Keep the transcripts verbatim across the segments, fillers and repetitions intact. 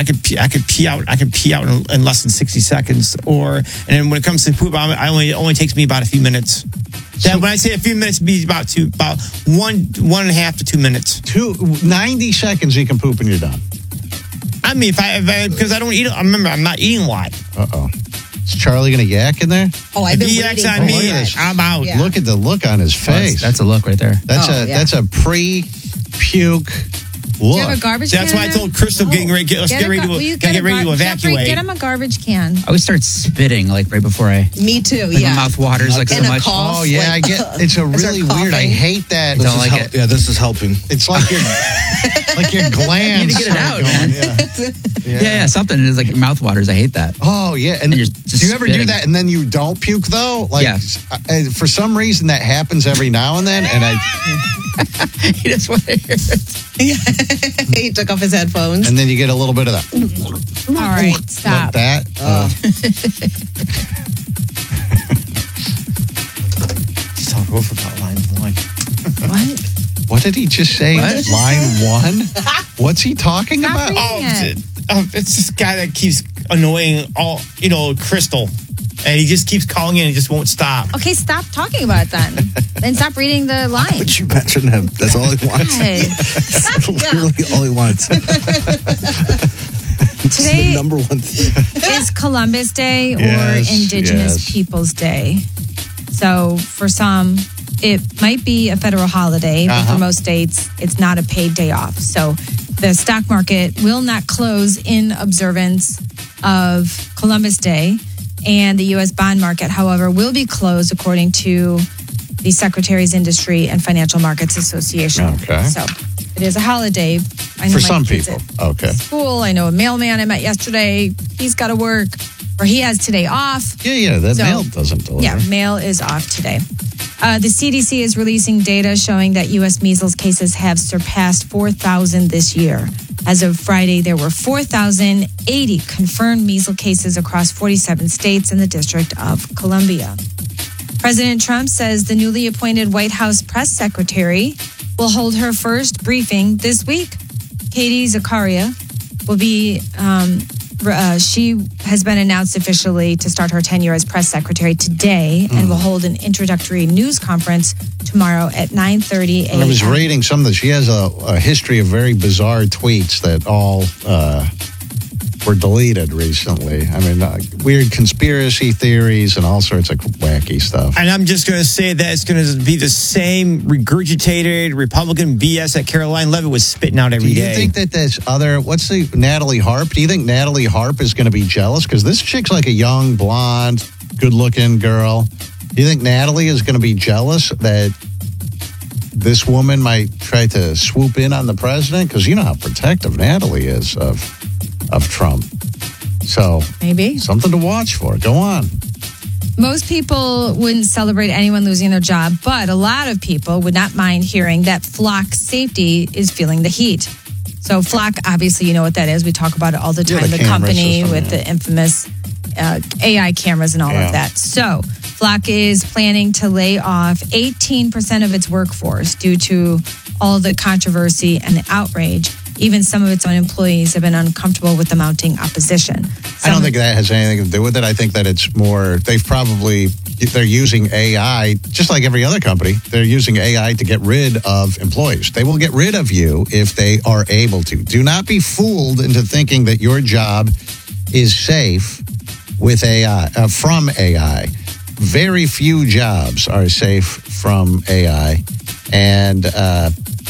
I could pee, I could pee out I could pee out in, in less than sixty seconds. Or and then when it comes to poop, I only it only takes me about a few minutes. That, when I say a few minutes, it be about two about one one and a half to two minutes. Two ninety seconds you can poop and you're done. I mean, if I because I, I don't eat. I remember I'm not eating a lot. Uh oh. Is Charlie gonna yak in there? Oh, I've been if he waiting yaks for on me, it. I'm out. Yeah. Look at the look on his face. That's, that's a look right there. That's Oh, a yeah. that's a pre-puke Do you have look. a garbage That's can? why I in told there? Crystal, getting ready, get, let's Get get a ready gar- to will you get, get a ready to gar- Jeffrey, evacuate. get him a garbage can. I always start spitting like right before I. Me too, Like yeah. my mouth waters like And so a much. cough. Oh yeah, like, I get. It's a I start really weird. I coughing. hate that. Don't This is like hel- it. Yeah, this is helping. It's like your like your glands. You need to get it start out, going, man. Yeah. Yeah, yeah, something. It is like mouth waters. I hate that. Oh yeah, and And you're just do you ever do spitting. that and then you don't puke though? Like, Yeah. uh, for some reason that happens every now and then, and I He just want to hear it. He took off his headphones. and then you get a little bit of that. All right, Like stop. that. Uh, Talk over about line one. What? what did he just say? What? Line one. What's he talking Stop about? reading. Oh, it. it's, uh, it's this guy that keeps annoying all you know, Crystal, and he just keeps calling in and just won't stop. Okay, stop talking about it then. Then stop reading the line. But you mentioned him. That's all he wants. Hey. That's literally all he wants. It's Today- the number one thing. Is Columbus Day or Yes, Indigenous yes. Peoples Day. So for some, it might be a federal holiday, but Uh-huh. for most states, it's not a paid day off. So the stock market will not close in observance of Columbus Day. And the U S bond market, however, will be closed according to the Secretary's Industry and Financial Markets Association. Okay. So it is a holiday. I know For my some kids people. at Okay. School. I know a mailman I met yesterday. He's got to work, or he has today off. Yeah, yeah. That So- mail doesn't deliver. Yeah, mail is off today. Uh, the C D C is releasing data showing that U S measles cases have surpassed four thousand this year. As of Friday, there were four thousand eighty confirmed measles cases across forty-seven states and the District of Columbia. President Trump says the newly appointed White House press secretary will hold her first briefing this week. Katie Zakaria will be, um, uh, she has been announced officially to start her tenure as press secretary today and will hold an introductory news conference tomorrow at nine thirty a.m. I was reading some of this. She has a, a history of very bizarre tweets that all uh, were deleted recently. I mean, uh, weird conspiracy theories and all sorts of wacky stuff. And I'm just going to say that it's going to be the same regurgitated Republican B S that Caroline Levitt was spitting out Do every you day. think that this other, what's the, Natalie Harp? Do you think Natalie Harp is going to be jealous? Because this chick's like a young, blonde, good-looking girl. Do you think Natalie is going to be jealous that this woman might try to swoop in on the president? Because you know how protective Natalie is of of Trump. So Maybe. something to watch for. Go on. Most people wouldn't celebrate anyone losing their job, but a lot of people would not mind hearing that Flock Safety is feeling the heat. So Flock, obviously, you know what that is. We talk about it all the Yeah, time. the the camera company system, with yeah. the infamous uh, A I cameras and all Yeah. of that. So Flock is planning to lay off eighteen percent of its workforce due to all the controversy and the outrage. Even some of its own employees have been uncomfortable with the mounting opposition. I don't Some- think that has anything to do with it. I think that it's more, they've probably, they're using A I, just like every other company, they're using A I to get rid of employees. They will get rid of you if they are able to. Do not be fooled into thinking that your job is safe with A I, uh, from A I. Very few jobs are safe from A I. And, uh,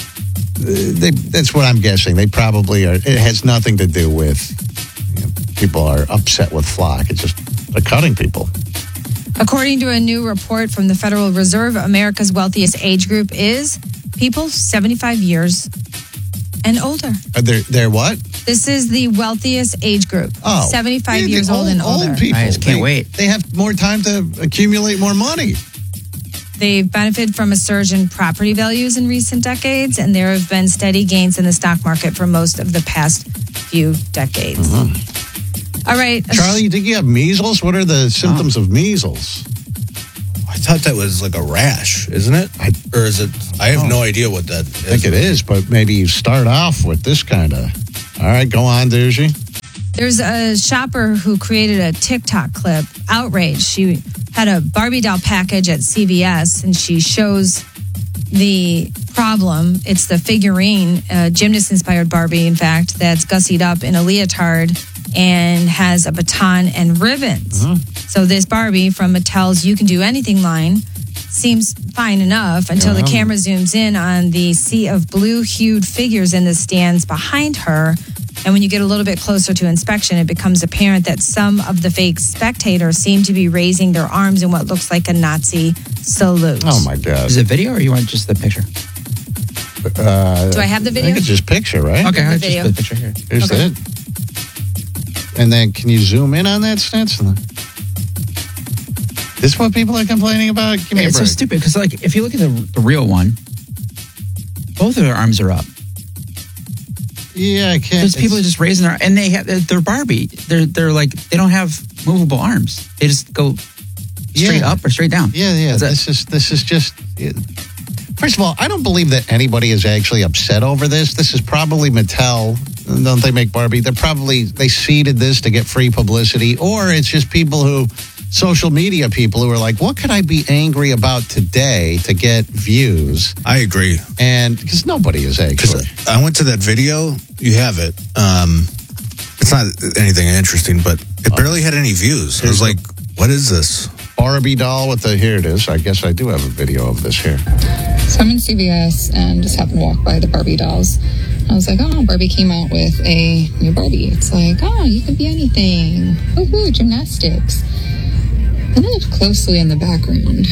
They, that's what I'm guessing. They probably are. It has nothing to do with you know, people are upset with Flock. It's just they're cutting people. According to a new report from the Federal Reserve, America's wealthiest age group is people seventy-five years and older. Are they, they're what? This is the wealthiest age group. Oh, seventy-five Yeah, years the old and older. Old people. I just can't They- wait. They have more time to accumulate more money. They've benefited from a surge in property values in recent decades, and there have been steady gains in the stock market for most of the past few decades. All right. Charlie, you think you have measles? What are the symptoms of measles? I thought that was like a rash, isn't it? I- or is it? I have Oh. no idea what that is. I think it is, but maybe you start off with this kind of. All right, go on, Doogie. There's a shopper who created a TikTok clip, outrage. She had a Barbie doll package at C V S, and she shows the problem. It's the figurine, a gymnast-inspired Barbie, in fact, that's gussied up in a leotard and has a baton and ribbons. Uh-huh. So this Barbie from Mattel's You Can Do Anything line seems fine enough until Yeah. the camera zooms in on the sea of blue-hued figures in the stands behind her. And when you get a little bit closer to inspection, it becomes apparent that some of the fake spectators seem to be raising their arms in what looks like a Nazi salute. Oh, my God. Is it video or you want just the picture? Uh, Do I have the I video? think it's just picture, right? Okay, I'll video. just put the picture here. Here's Okay. it. And then can you zoom in on that, Stetson? This is what people are complaining about? Give me Yeah, a it's so break. stupid because, like, if you look at the, the real one, both of their arms are up. Yeah, I can't. Those people are it's- just raising their, and they have, they're, they're Barbie. They're they're like they don't have movable arms. They just go straight Yeah. up or straight down. Yeah, yeah. That's it. This is this is just. It, first of all, I don't believe that anybody is actually upset over this. This is probably Mattel. Don't they make Barbie? They're probably they seeded this to get free publicity, or it's just people who, social media people who are like, what could I be angry about today to get views? I agree. And because nobody is actually. Because I went to that video. You have it. Um, it's not anything interesting, but it barely had any views. I was like, what is this? Barbie doll with the, here it is. I guess I do have a video of this here. So I'm in C V S and just happened to walk by the Barbie dolls. I was like, oh, Barbie came out with a new Barbie. It's like, oh, you could be anything. Woohoo, gymnastics. And I looked closely in the background.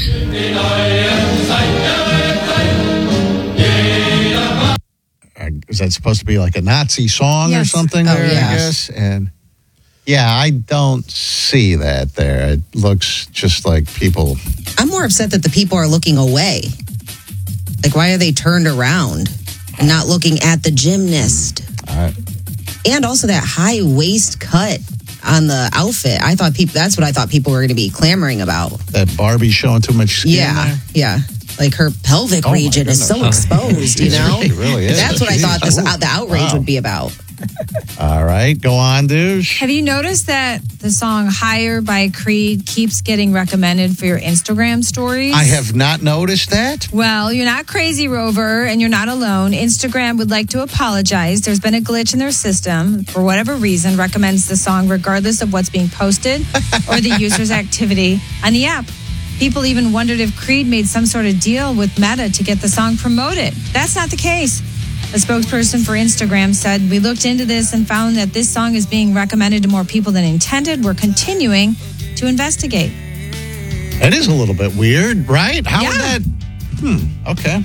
Uh, Is that supposed to be like a Nazi song or Yes. something Oh, there, I yes. guess? And yeah, I don't see that there. It looks just like people. I'm more upset that the people are looking away. Like, why are they turned around and not looking at the gymnast? Uh, And also that high waist cut on the outfit. I thought people, that's what I thought people were going to be clamoring about. that Barbie showing too much skin Yeah, there. yeah. Like her pelvic Oh, my region is so goodness. exposed, you know? It really is. That's what I thought this, Ooh, uh, the outrage wow. would be about. All right, go on, douche. Have you noticed that the song Higher by Creed keeps getting recommended for your Instagram stories? I have not noticed that. Well, you're not crazy, Rover, and you're not alone. Instagram would like to apologize. There's been a glitch in their system. For whatever reason, recommends the song regardless of what's being posted or the user's activity on the app. People even wondered if Creed made some sort of deal with Meta to get the song promoted. That's not the case. A spokesperson for Instagram said, we looked into this and found that this song is being recommended to more people than intended. We're continuing to investigate. That is a little bit weird, right? How would Yeah. that? Hmm. Okay.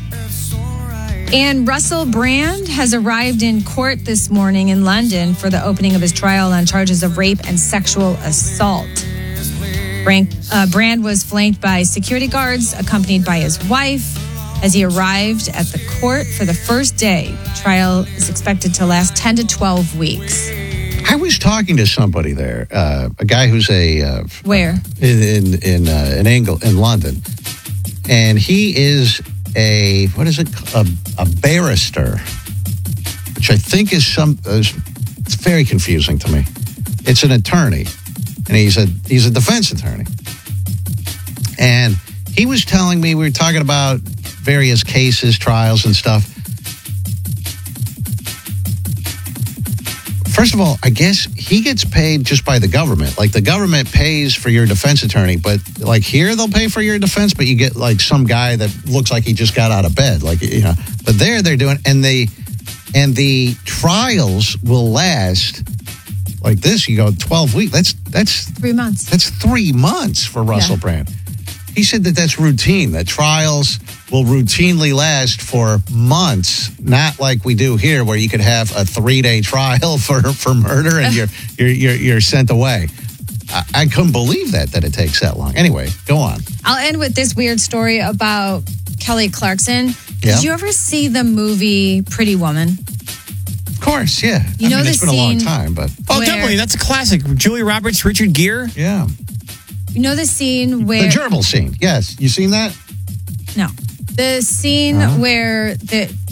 And Russell Brand has arrived in court this morning in London for the opening of his trial on charges of rape and sexual assault. Brand, uh, Brand was flanked by security guards, accompanied by his wife. As he arrived at the court for the first day, trial is expected to last ten to twelve weeks. I was talking to somebody there, uh, a guy who's a uh, Where? in in in, uh, in England, in London, and he is a what is it a, a barrister, which I think is some. Uh, it's very confusing to me. It's an attorney, and he's a he's a defense attorney, and he was telling me we were talking about various cases, trials, and stuff. First of all, I guess he gets paid just by the government. Like the government pays for your defense attorney, but like here they'll pay for your defense, but you get like some guy that looks like he just got out of bed, like you know. But there they're doing, and they and the trials will last like this. You go twelve weeks. That's that's Three months. that's three months for Russell Yeah. Brand. He said that that's routine. That trials will routinely last for months, not like we do here, where you could have a three-day trial for, for murder and you're you're you're, you're sent away. I, I couldn't believe that that it takes that long. Anyway, go on. I'll end with this weird story about Kelly Clarkson. Yeah. Did you ever see the movie Pretty Woman? Of course, yeah. You I know mean, the it's been a long scene time, but Oh, Where- definitely. That's a classic. Julia Roberts, Richard Gere. yeah, You know the scene the where gerbil scene. Yes, you seen that? no, the scene Uh-huh. where the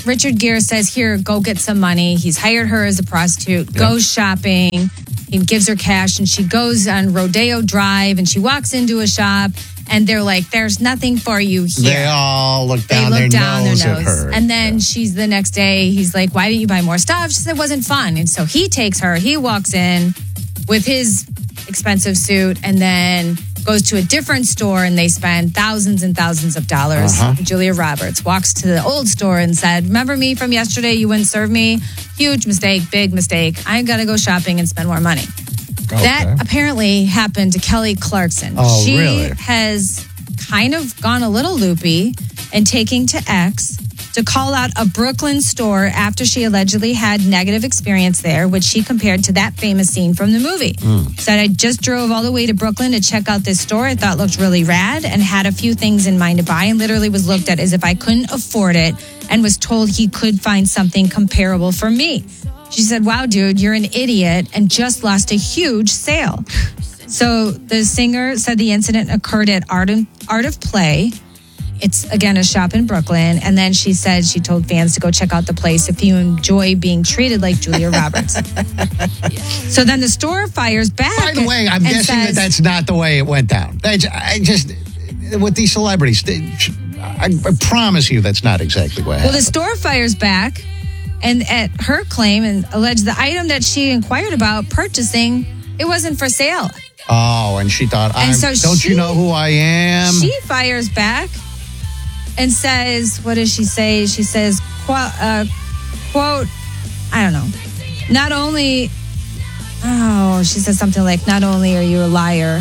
Richard Gere says, here, go get some money. He's hired her as a prostitute, goes shopping. He gives her cash, and she goes on Rodeo Drive, and she walks into a shop, and they're like, there's nothing for you here. They all look They down, look their, down nose their at nose. her. And then she's the next day, he's like, why didn't you buy more stuff? She said it wasn't fun. And so he takes her, he walks in with his expensive suit, and then goes to a different store, and they spend thousands and thousands of dollars. Uh-huh. Julia Roberts walks to the old store and said, remember me from yesterday? You wouldn't serve me? Huge mistake, big mistake. I got to go shopping and spend more money. That apparently happened to Kelly Clarkson. Oh, she really? has kind of gone a little loopy and taking to X to call out a Brooklyn store after she allegedly had negative experience there, which she compared to that famous scene from the movie. Mm. Said, I just drove all the way to Brooklyn to check out this store I thought looked really rad and had a few things in mind to buy, and literally was looked at as if I couldn't afford it and was told he could find something comparable for me. She said, wow, dude, you're an idiot and just lost a huge sale. So the singer said the incident occurred at Art, Art of Play. It's, again, a shop in Brooklyn. And then she said she told fans to go check out the place if you enjoy being treated like Julia Roberts. So then the store fires back. By the way, I'm and guessing says, that that's not the way it went down. That's, I just, with these celebrities, they, I, I promise you that's not exactly what Well, happened. the store fires back, and at her claim and alleged the item that she inquired about purchasing, it wasn't for sale. Oh, and she thought, I'm, And so don't she- you know who I am? She fires back and says, what does she say? She says, quote, uh, quote, I don't know. Not only, oh, she says something like, not only are you a liar.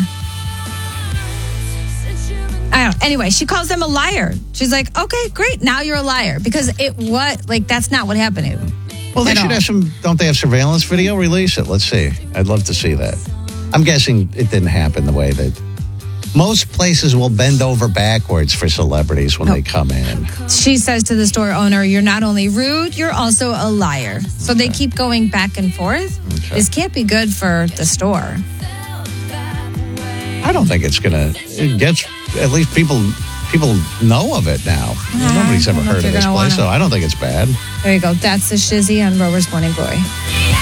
I don't know. Anyway, she calls them a liar. She's like, okay, great. Now you're a liar. Because it what? Like, that's not what happened. It, well, they at should all. have some, don't they have surveillance video? Release it. Let's see. I'd love to see that. I'm guessing it didn't happen the way that most places will bend over backwards for celebrities when they come in. She says to the store owner, you're not only rude, you're also a liar. So they keep going back and forth. Okay. This can't be good for the store. I don't think it's going to, it gets, at least people people know of it now. Nobody's I ever don't know if heard of you're this gonna place, wanna- so I don't think it's bad. There you go. That's the Shizzy on Rover's Morning Glory.